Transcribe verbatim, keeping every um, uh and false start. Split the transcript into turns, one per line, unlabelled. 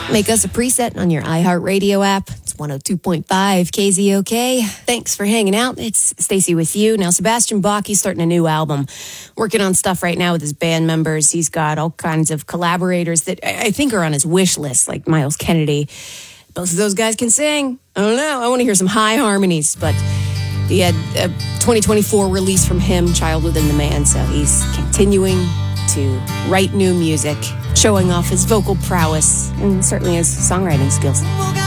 Make us a preset on your iHeartRadio app. It's one oh two point five K Z O K. Thanks for hanging out. It's Stacy with you. Now, Sebastian Bach, he's starting a new album. Working on stuff right now with his band members. He's got all kinds of collaborators that I think are on his wish list, like Miles Kennedy. Both of those guys can sing. I don't know. I want to hear some high harmonies, but he had a twenty twenty-four release from him, Child Within the Man, so he's continuing to write new music, showing off his vocal prowess and certainly his songwriting skills.